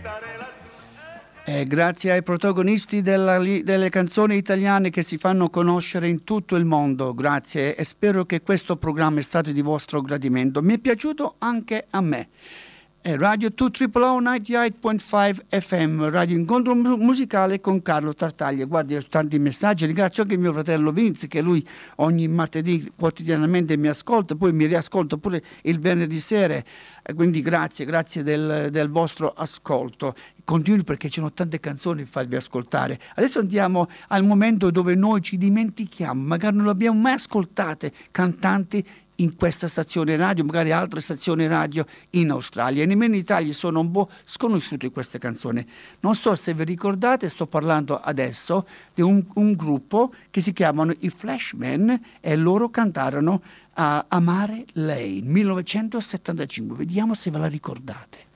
Grazie ai protagonisti delle canzoni italiane che si fanno conoscere in tutto il mondo, grazie, e spero che questo programma è stato di vostro gradimento. Mi è piaciuto anche a me. Radio 2 98.5 FM, Radio Incontro Musicale con Carlo Tartaglia. Guardi, ho tanti messaggi, ringrazio anche mio fratello Vince che lui ogni martedì quotidianamente mi ascolta, poi mi riascolta pure il venerdì sera, quindi grazie del vostro ascolto. Continui perché ci sono tante canzoni da farvi ascoltare. Adesso andiamo al momento dove noi ci dimentichiamo, magari non le abbiamo mai ascoltate, cantanti in questa stazione radio, magari altre stazioni radio in Australia. E nemmeno in Italia sono un po' sconosciute queste canzoni. Non so se vi ricordate, sto parlando adesso di un gruppo che si chiamano i Flashmen e loro cantarono a Amare Lei, 1975. Vediamo se ve la ricordate.